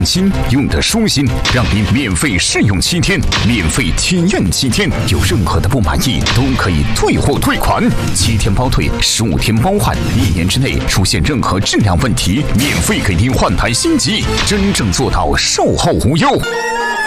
心用的舒心，让您免费试用7天，免费体验7天，有任何的不满意都可以退货退款，7天包退，15天包换，1年之内出现任何质量问题，免费给您换台新机，真正做到售后无忧。